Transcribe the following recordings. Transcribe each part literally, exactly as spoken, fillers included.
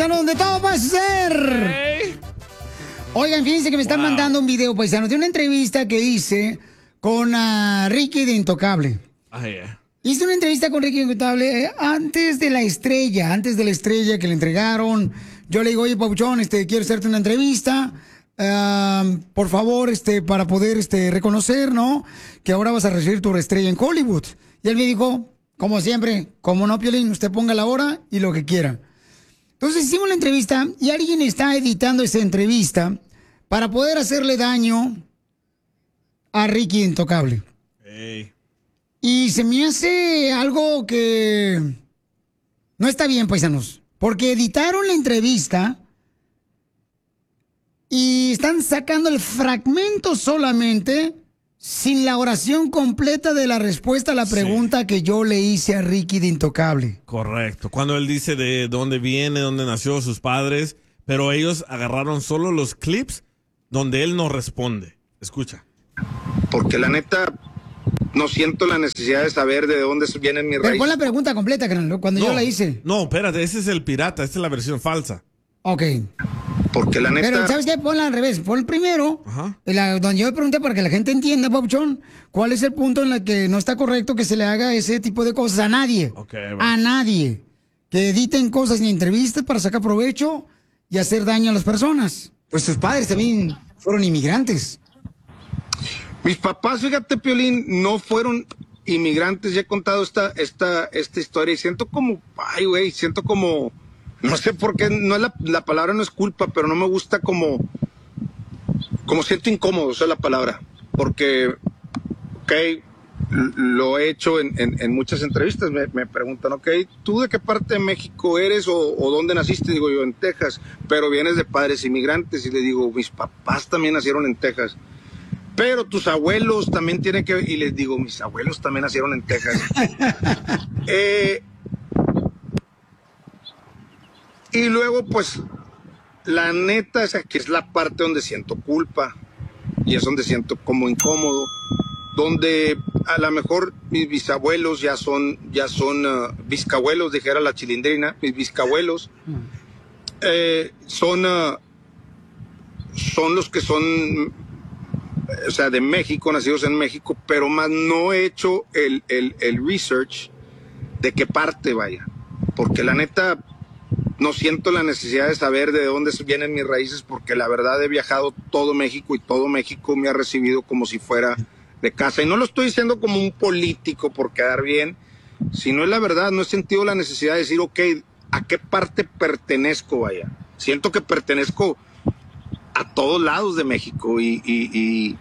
paisano, donde todo puede ser. Hey. Oigan, fíjense que me están wow. mandando un video, paisano, de una entrevista que hice con uh, Ricky de Intocable. Ah, yeah. Hice una entrevista con Ricky de Intocable eh, antes de la estrella, antes de la estrella que le entregaron. Yo le digo, oye, Papuchón, este, quiero hacerte una entrevista. Uh, por favor, este, para poder este, reconocer, ¿no? Que ahora vas a recibir tu estrella en Hollywood. Y él me dijo, como siempre, como no, Piolín, usted ponga la hora y lo que quiera. Entonces hicimos la entrevista y alguien está editando esa entrevista para poder hacerle daño a Ricky Intocable. Hey. Y se me hace algo que no está bien, paisanos. Porque editaron la entrevista y están sacando el fragmento solamente sin la oración completa de la respuesta a la pregunta sí. que yo le hice a Ricky de Intocable. Correcto. Cuando él dice de dónde viene, dónde nació, sus padres, pero ellos agarraron solo los clips donde él no responde. Escucha. Porque la neta, no siento la necesidad de saber de dónde vienen mis raíces. Pero pon la pregunta completa, carnal, cuando no, yo la hice. No, espérate, ese es el pirata, esta es la versión falsa. Ok. Porque la neta... Pero, ¿sabes qué? Ponla al revés. Pon el primero, la, donde yo pregunté para que la gente entienda, Papuchón, cuál es el punto en el que no está correcto que se le haga ese tipo de cosas a nadie. Okay, bueno. A nadie. Que editen cosas en entrevistas para sacar provecho y hacer daño a las personas. Pues sus padres también fueron inmigrantes. Mis papás, fíjate, Piolín, no fueron inmigrantes. Ya he contado esta, esta, esta historia y siento como... Ay, güey, siento como... No sé por qué, no es la, la palabra no es culpa, pero no me gusta como, como siento incómodo, esa es la palabra. Porque, ok, lo he hecho en, en, en muchas entrevistas, me, me preguntan, ok, ¿tú de qué parte de México eres o, o dónde naciste? Digo yo, en Texas, pero vienes de padres inmigrantes. Y le digo, mis papás también nacieron en Texas. Pero tus abuelos también tienen que... Y les digo, mis abuelos también nacieron en Texas. eh... Y luego, pues, la neta es que es la parte donde siento culpa y es donde siento como incómodo, donde a lo mejor mis bisabuelos ya son, ya son uh, biscabuelos, dijera la chilindrina, mis biscabuelos, eh, son, uh, son los que son, o sea, de México, nacidos en México, pero más no he hecho el, el, el research de qué parte vaya, porque la neta... No siento la necesidad de saber de dónde vienen mis raíces porque la verdad he viajado todo México y todo México me ha recibido como si fuera de casa. Y no lo estoy diciendo como un político por quedar bien, sino es la verdad, no he sentido la necesidad de decir, ok, ¿a qué parte pertenezco, vaya? Siento que pertenezco a todos lados de México y, y, y,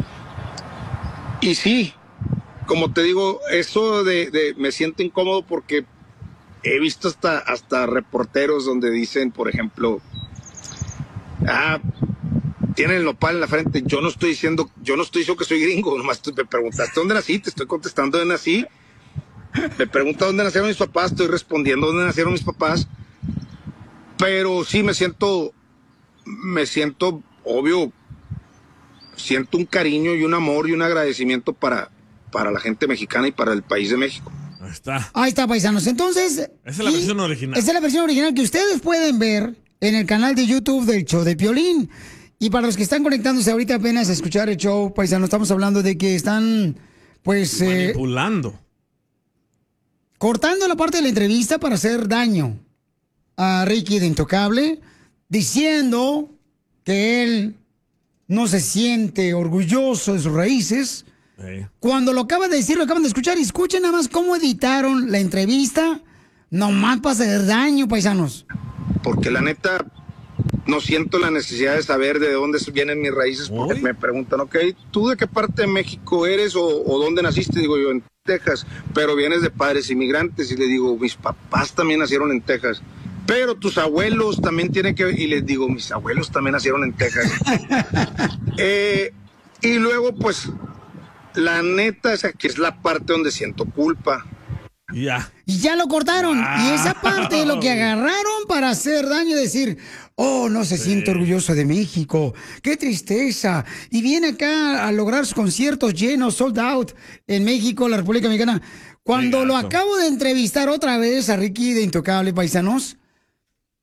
y sí, como te digo, eso de, de me siento incómodo porque... He visto hasta, hasta reporteros donde dicen, por ejemplo, ah, tienen el nopal en la frente. Yo no estoy diciendo, yo no estoy diciendo que soy gringo, nomás me preguntaste dónde nací, te estoy contestando dónde nací. Me pregunta dónde nacieron mis papás, estoy respondiendo dónde nacieron mis papás. Pero sí me siento, me siento, obvio, siento un cariño y un amor y un agradecimiento para, para la gente mexicana y para el país de México. Ahí está. Ahí está, paisanos. Entonces... Esa es la versión original. Esa es la versión original que ustedes pueden ver en el canal de YouTube del show de Piolín. Y para los que están conectándose ahorita apenas a escuchar el show, paisanos, estamos hablando de que están, pues... Manipulando. Eh, cortando la parte de la entrevista para hacer daño a Ricky de Intocable, diciendo que él no se siente orgulloso de sus raíces... Sí. Cuando lo acaban de decir, lo acaban de escuchar, y escuchen nada más cómo editaron la entrevista, nomás para hacer daño, paisanos. Porque la neta, no siento la necesidad de saber de dónde vienen mis raíces, porque ¿Uy? me preguntan, ok, ¿tú de qué parte de México eres o, o dónde naciste? Digo yo, en Texas, pero vienes de padres inmigrantes, y le digo, mis papás también nacieron en Texas. Pero tus abuelos también tienen que... Y les digo, mis abuelos también nacieron en Texas. eh, y luego, pues... La neta es que es la parte donde siento culpa. Ya. Yeah. Y ya lo cortaron. Wow. Y esa parte es lo que agarraron para hacer daño y decir, oh, no se sí. siente orgulloso de México. Qué tristeza. Y viene acá a lograr sus conciertos llenos, sold out, en México, la República Mexicana. Cuando lo acabo de entrevistar otra vez a Ricky de Intocable, paisanos,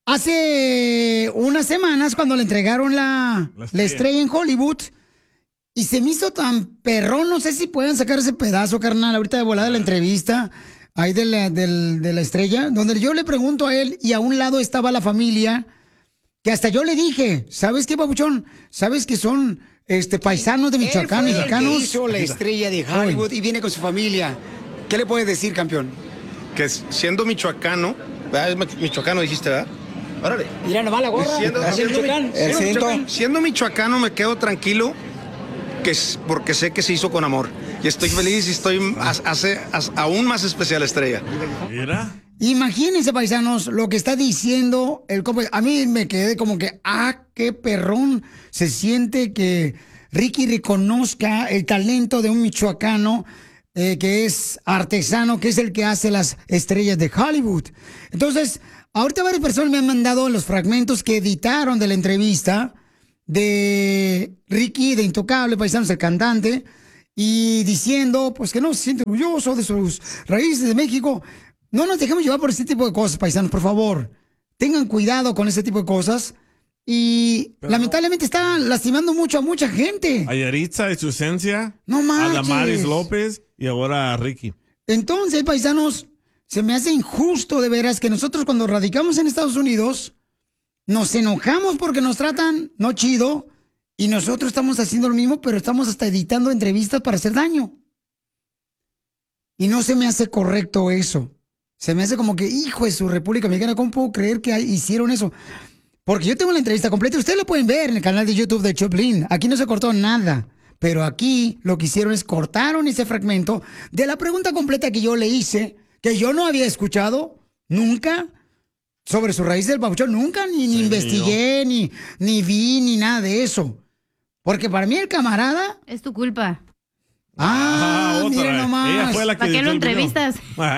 hace unas semanas cuando le entregaron la, la, estrella. la estrella en Hollywood y se me hizo tan perrón, no sé si pueden sacar ese pedazo, carnal, ahorita de volada de la entrevista ahí de la, de, de la estrella, donde yo le pregunto a él y a un lado estaba la familia, que hasta yo le dije, ¿sabes qué, papuchón? ¿Sabes que son este paisanos de Michoacán, él fue mexicanos? El que hizo la estrella de Hollywood y viene con su familia. ¿Qué le puedes decir, campeón? Que siendo michoacano, ¿verdad? Michoacano dijiste, ¿verdad? Órale. Mira nomás la gorra. Siendo, siendo, Michoacán. siendo, michoacano, siendo michoacano me quedo tranquilo que es porque sé que se hizo con amor. Y estoy feliz y estoy hace aún más especial estrella. Mira. Imagínense, paisanos, lo que está diciendo el compa. A mí me quedé como que, ah, qué perrón se siente que Ricky reconozca el talento de un michoacano eh, que es artesano, que es el que hace las estrellas de Hollywood. Entonces, ahorita varias personas me han mandado los fragmentos que editaron de la entrevista de Ricky, de Intocable, paisanos, el cantante, y diciendo, pues, que no se siente orgulloso de sus raíces de México. No nos dejemos llevar por este tipo de cosas, paisanos, por favor. Tengan cuidado con ese tipo de cosas. Y Pero lamentablemente está lastimando mucho a mucha gente. A Yaritza y su esencia. No manches. A Damaris López y ahora a Ricky. Entonces, paisanos, se me hace injusto de veras que nosotros cuando radicamos en Estados Unidos nos enojamos porque nos tratan no chido y nosotros estamos haciendo lo mismo, pero estamos hasta editando entrevistas para hacer daño. Y no se me hace correcto eso. Se me hace como que, hijo de su República Mexicana, ¿cómo puedo creer que hicieron eso? Porque yo tengo la entrevista completa, ustedes la pueden ver en el canal de YouTube de Choplin. Aquí no se cortó nada, pero aquí lo que hicieron es cortaron ese fragmento de la pregunta completa que yo le hice, que yo no había escuchado nunca sobre su raíz del papuchón, nunca, ni, ni sí, investigué, ni, ni vi, ni nada de eso. Porque para mí el camarada... Es tu culpa. Ah, ah mira nomás. Ella fue la que ¿Para qué lo entrevistas?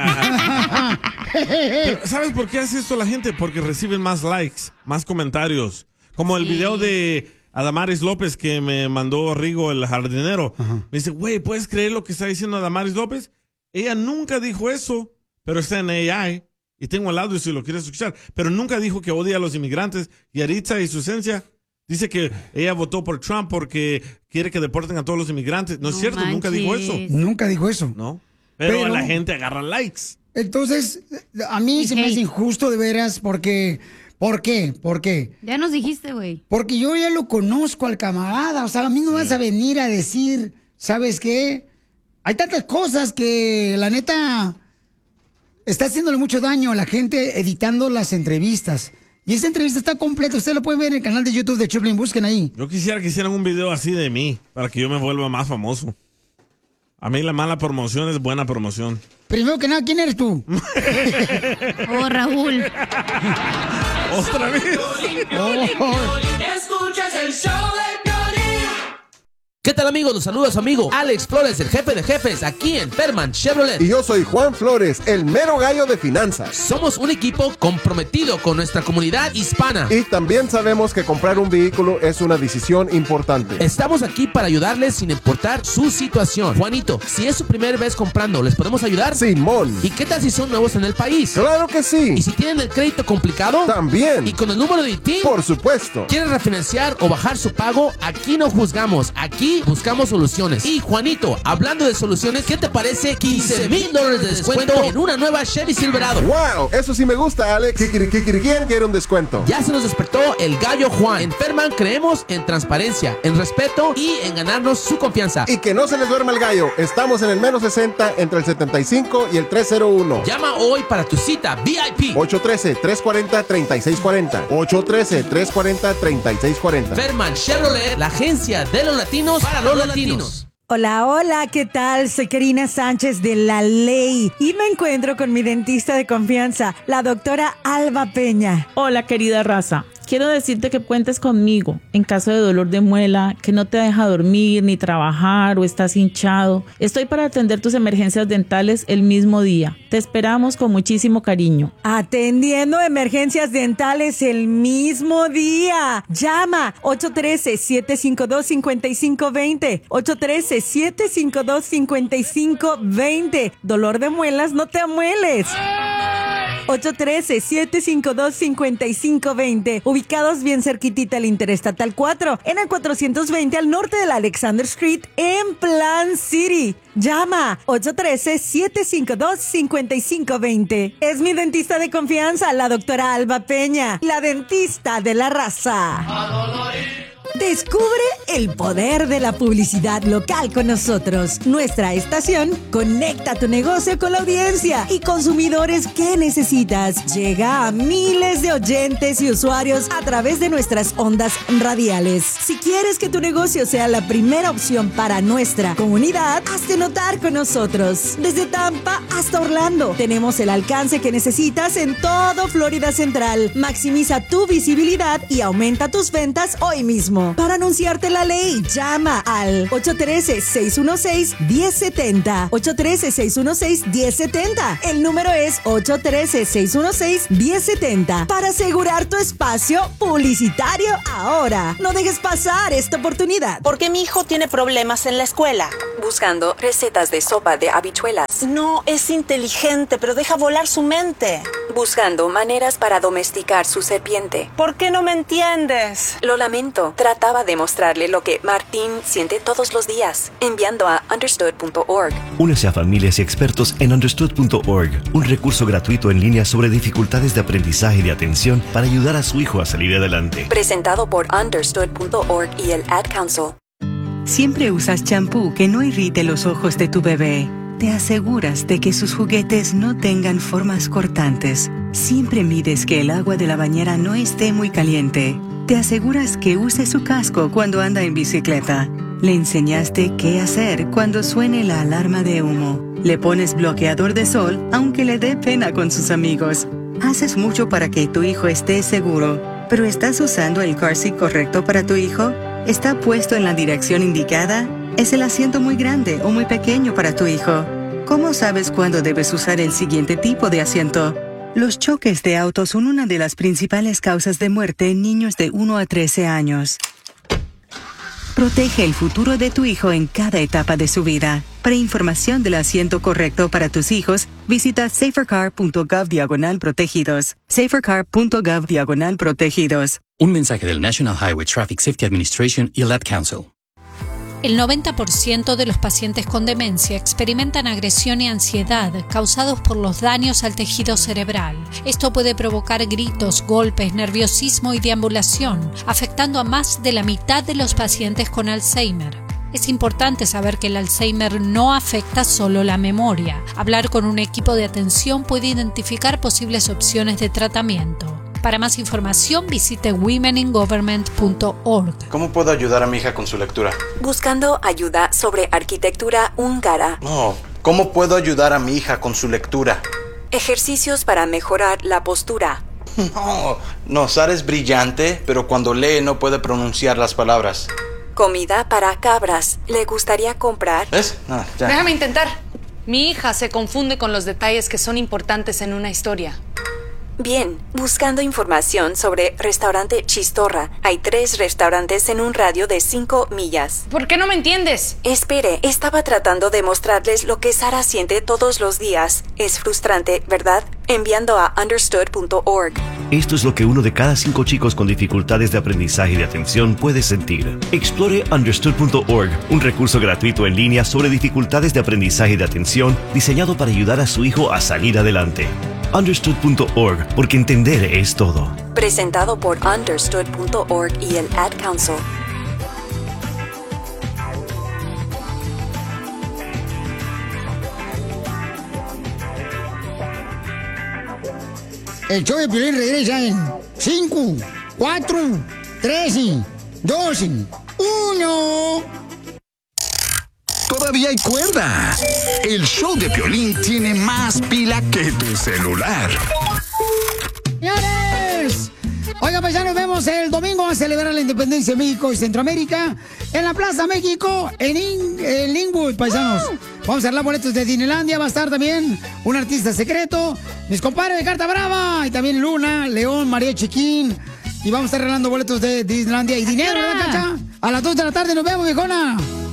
¿Sabes por qué hace esto la gente? Porque reciben más likes, más comentarios. Como el sí. video de Adamaris López que me mandó Rigo, el jardinero. Ajá. Me dice, güey, ¿puedes creer lo que está diciendo Adamaris López? Ella nunca dijo eso, pero está en A I. Y tengo al lado y si lo quieres escuchar. Pero nunca dijo que odia a los inmigrantes. Y Yaritza y su esencia... Dice que ella votó por Trump porque quiere que deporten a todos los inmigrantes. No es no cierto, manches. Nunca dijo eso. Nunca dijo eso. No. Pero, Pero la gente agarra likes. Entonces, a mí y se hate. me hace injusto de veras porque... ¿Por qué? ¿Por qué? Ya nos dijiste, güey. Porque yo ya lo conozco al camarada. O sea, a mí no sí. vas a venir a decir, ¿sabes qué? Hay tantas cosas que la neta está haciéndole mucho daño a la gente editando las entrevistas. Y esa entrevista está completa. Usted lo puede ver en el canal de YouTube de Choplin. Busquen ahí. Yo quisiera que hicieran un video así de mí para que yo me vuelva más famoso. A mí la mala promoción es buena promoción. Primero que nada, ¿quién eres tú? Oh, Raúl. ¿Otra vez? Oh. Escuchas el show de Piolín. ¿Qué tal, amigos? Los saluda su amigo Alex Flores, el jefe de jefes, aquí en Perman Chevrolet. Y yo soy Juan Flores, el mero gallo de finanzas. Somos un equipo comprometido con nuestra comunidad hispana. Y también sabemos que comprar un vehículo es una decisión importante. Estamos aquí para ayudarles sin importar su situación. Juanito, si es su primera vez comprando, ¿les podemos ayudar? Simón. ¿Y qué tal si son nuevos en el país? ¡Claro que sí! ¿Y si tienen el crédito complicado? También. ¿Y con el número de I T I? Por supuesto. ¿Quieren refinanciar o bajar su pago? Aquí no juzgamos, aquí buscamos soluciones. Y Juanito, hablando de soluciones, ¿qué te parece quince mil dólares de descuento en una nueva Chevy Silverado? ¡Wow! Eso sí me gusta, Alex. ¿Quién quiere un descuento? Ya se nos despertó el gallo Juan. En Perman creemos en transparencia, en respeto y en ganarnos su confianza. Y que no se les duerma el gallo. Estamos en el menos sesenta entre el setenta y cinco y el trescientos uno. Llama hoy para tu cita V I P. ocho uno tres, tres cuatro cero, tres seis cuatro cero. ocho uno tres, tres cuatro cero, tres seis cuatro cero. Perman Chevrolet, la agencia de los latinos para los latinos. Hola, hola, ¿qué tal? Soy Karina Sánchez de La Ley y me encuentro con mi dentista de confianza, la doctora Alba Peña. Hola, querida raza. Quiero decirte que cuentes conmigo en caso de dolor de muela, que no te deja dormir ni trabajar o estás hinchado. Estoy para atender tus emergencias dentales el mismo día. Te esperamos con muchísimo cariño. Atendiendo emergencias dentales el mismo día. Llama ocho uno tres, siete cinco dos, cinco cinco dos cero. ocho uno tres, siete cinco dos, cinco cinco dos cero. Dolor de muelas, no te amueles. ocho uno tres, siete cinco dos, cinco cinco dos cero. Ubicados bien cerquitita al Interestatal cuatro, en el cuatrocientos veinte al norte de la Alexander Street, en Plant City. Llama ocho uno tres, siete cinco dos, cinco cinco dos cero. Es mi dentista de confianza, la doctora Alba Peña, la dentista de la raza. Descubre el poder de la publicidad local con nosotros. Nuestra estación conecta tu negocio con la audiencia y consumidores que necesitas. Llega a miles de oyentes y usuarios a través de nuestras ondas radiales. Si quieres que tu negocio sea la primera opción para nuestra comunidad, hazte notar con nosotros. Desde Tampa hasta Orlando, tenemos el alcance que necesitas en todo Florida Central. Maximiza tu visibilidad y aumenta tus ventas hoy mismo. Para anunciarte la ley, llama al ocho uno tres, seis uno seis, uno cero siete cero. ocho uno tres, seis uno seis, uno cero siete cero. El número es ocho uno tres, seis uno seis, uno cero siete cero. Para asegurar tu espacio publicitario ahora. No dejes pasar esta oportunidad. Porque mi hijo tiene problemas en la escuela. Buscando recetas de sopa de habichuelas. No, es inteligente, pero deja volar su mente. Buscando maneras para domesticar su serpiente. ¿Por qué no me entiendes? Lo lamento. Trataba de mostrarle lo que Martín siente todos los días, enviando a understood punto org. Únese a familias y expertos en understood punto org, un recurso gratuito en línea sobre dificultades de aprendizaje y de atención para ayudar a su hijo a salir adelante. Presentado por understood punto org y el Ad Council. Siempre usas champú que no irrite los ojos de tu bebé. Te aseguras de que sus juguetes no tengan formas cortantes. Siempre mides que el agua de la bañera no esté muy caliente. Te aseguras que use su casco cuando anda en bicicleta. Le enseñaste qué hacer cuando suene la alarma de humo. Le pones bloqueador de sol aunque le dé pena con sus amigos. Haces mucho para que tu hijo esté seguro. ¿Pero estás usando el car seat correcto para tu hijo? ¿Está puesto en la dirección indicada? ¿Es el asiento muy grande o muy pequeño para tu hijo? ¿Cómo sabes cuándo debes usar el siguiente tipo de asiento? Los choques de autos son una de las principales causas de muerte en niños de uno a trece años. Protege el futuro de tu hijo en cada etapa de su vida. Para información del asiento correcto para tus hijos, visita safercar punto gov diagonal protegidos. safercar punto gov diagonal protegidos. Un mensaje del National Highway Traffic Safety Administration y el Ad Council. El noventa por ciento de los pacientes con demencia experimentan agresión y ansiedad causados por los daños al tejido cerebral. Esto puede provocar gritos, golpes, nerviosismo y deambulación, afectando a más de la mitad de los pacientes con Alzheimer. Es importante saber que el Alzheimer no afecta solo la memoria. Hablar con un equipo de atención puede identificar posibles opciones de tratamiento. Para más información, visite women in government punto org. ¿Cómo puedo ayudar a mi hija con su lectura? Buscando ayuda sobre arquitectura húngara. No, ¿cómo puedo ayudar a mi hija con su lectura? Ejercicios para mejorar la postura. No, no, Sara es brillante, pero cuando lee no puede pronunciar las palabras. Comida para cabras. ¿Le gustaría comprar? ¿Ves? No, ya. Déjame intentar. Mi hija se confunde con los detalles que son importantes en una historia. Bien, buscando información sobre restaurante Chistorra. Hay tres restaurantes en un radio de cinco millas. ¿Por qué no me entiendes? Espere, estaba tratando de mostrarles lo que Sara siente todos los días. Es frustrante, ¿verdad? Enviando a understood punto org. Esto es lo que uno de cada cinco chicos con dificultades de aprendizaje y de atención puede sentir. Explore understood punto org, un recurso gratuito en línea sobre dificultades de aprendizaje y de atención diseñado para ayudar a su hijo a salir adelante. understood punto org, porque entender es todo. Presentado por understood punto org y el Ad Council. El show de Piolín regresa en cinco, cuatro, tres, dos, uno. Todavía hay cuerda. El show de Piolín tiene más pila que tu celular. ¡Señores! Oiga, pues ya nos vemos el domingo a celebrar la independencia de México y Centroamérica en la Plaza México en, In en Linwood, paisanos. ¡Wow! Vamos a arreglar boletos de Disneylandia. Va a estar también un artista secreto, mis compadres de Carta Brava, y también Luna, León, María Chiquín. Y vamos a estar arreglando boletos de Disneylandia y dinero, ¿verdad, Cacha? A las dos de la tarde nos vemos, viejona.